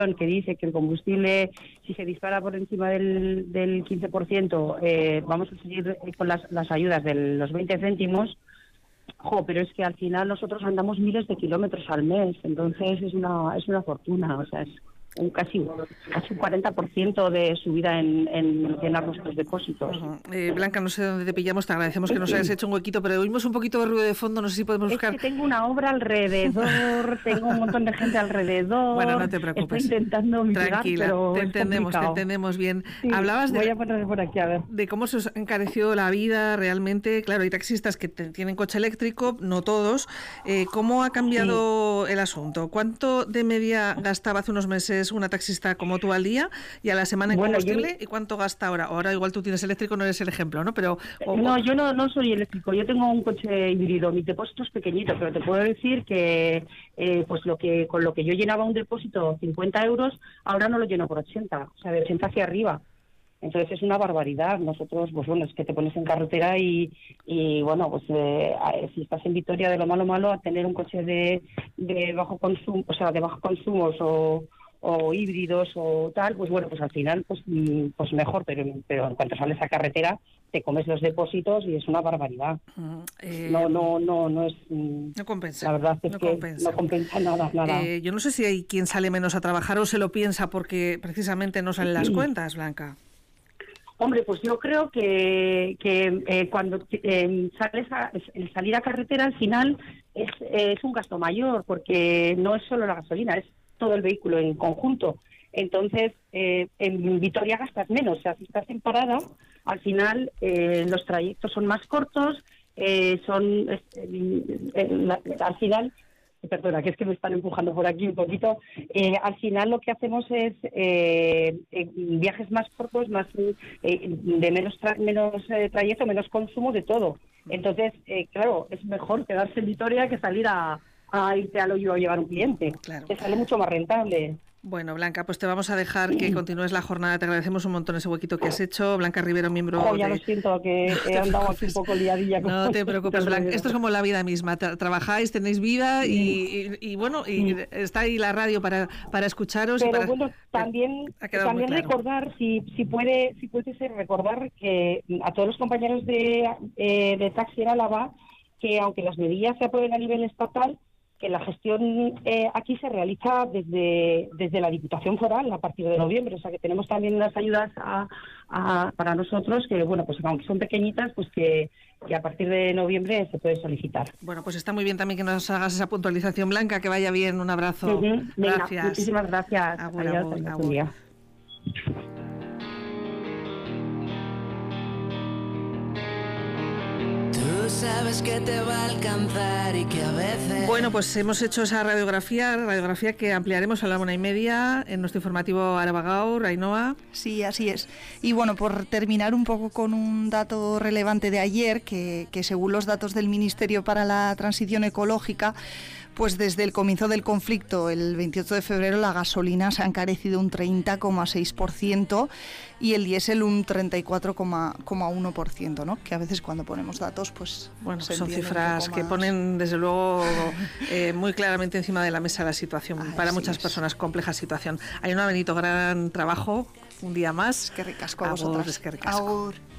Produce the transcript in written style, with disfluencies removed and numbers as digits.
que dice que el combustible, si se dispara por encima del 15%, vamos a seguir con las ayudas de los 20 céntimos. Pero es que al final nosotros andamos miles de kilómetros al mes, entonces es una fortuna, o sea, es casi un 40% de subida en llenar nuestros depósitos. Blanca, no sé dónde te pillamos, te agradecemos que nos hayas hecho un huequito, pero oímos un poquito de ruido de fondo, no sé si podemos buscar... Es que tengo una obra alrededor, tengo un montón de gente alrededor. Bueno, no te preocupes. Estoy intentando mitigar, tranquila, pero te entendemos bien. Sí, hablabas voy a poner por aquí, a ver. de cómo se os ha encarecido la vida realmente. Claro, hay taxistas que tienen coche eléctrico, no todos. ¿Cómo ha cambiado el asunto? ¿Cuánto de media gastaba hace unos meses una taxista como tú al día y a la semana en combustible? ¿Y cuánto gasta ahora? Ahora igual tú tienes eléctrico, no eres el ejemplo, ¿no? Pero no, yo no soy eléctrico, yo tengo un coche híbrido, mi depósito es pequeñito, pero te puedo decir que pues con lo que yo llenaba un depósito 50 euros, ahora no lo lleno por 80, o sea, de 80 hacia arriba. Entonces es una barbaridad. Nosotros, pues bueno, es que te pones en carretera y bueno, pues si estás en Vitoria, de lo malo a tener un coche de bajo consumo, o sea, de bajos consumos o híbridos o tal, pues bueno, pues al final pues mejor, pero en cuanto sales a carretera te comes los depósitos y es una barbaridad. No es... No compensa. La verdad es que no compensa nada. Yo no sé si hay quien sale menos a trabajar o se lo piensa porque precisamente no salen las cuentas, Blanca. Hombre, pues yo creo que cuando el salir a carretera al final es un gasto mayor, porque no es solo la gasolina, es todo el vehículo en conjunto. Entonces, en Vitoria gastas menos. O sea, si estás en parada, al final los trayectos son más cortos, al final... Perdona, que es que me están empujando por aquí un poquito. Al final lo que hacemos es viajes más cortos, de menos trayecto, menos consumo de todo. Entonces, claro, es mejor quedarse en Vitoria que salir a irte al hoyo a llevar un cliente. Claro. Te sale mucho más rentable. Bueno, Blanca, pues te vamos a dejar que continúes la jornada. Te agradecemos un montón ese huequito que has hecho. Blanca Rivero, miembro ya lo siento, que he andado aquí un poco liadilla. No te preocupes, Blanca. Esto es como la vida misma. Trabajáis, tenéis vida y bueno, y está ahí la radio para escucharos. Pero bueno, también claro. Recordar, si puede ser, recordar que a todos los compañeros de Taxi en Álava, que aunque las medidas se aprueben a nivel estatal, que la gestión aquí se realiza desde la Diputación Foral a partir de noviembre, o sea que tenemos también unas ayudas para nosotros que, bueno, pues aunque son pequeñitas, pues que a partir de noviembre se puede solicitar. Bueno, pues está muy bien también que nos hagas esa puntualización, Blanca, que vaya bien, un abrazo. Venga, gracias. Muchísimas gracias. Agur. Sabes que te va a alcanzar y que a veces... Bueno, pues hemos hecho esa radiografía que ampliaremos a la 1:30 en nuestro informativo Araba Gaur, Ainhoa. Sí, así es. Y bueno, por terminar un poco con un dato relevante de ayer, que según los datos del Ministerio para la Transición Ecológica, pues desde el comienzo del conflicto, el 28 de febrero, la gasolina se ha encarecido un 30,6% y el diésel un 34,1%, ¿no? Que a veces cuando ponemos datos, pues... Bueno, son cifras que ponen, desde luego, muy claramente encima de la mesa la situación. Para muchas personas, compleja situación. Ainhoa Benito, gran trabajo, un día más. Es que ricasco a vosotras. Es que ricasco. Agur.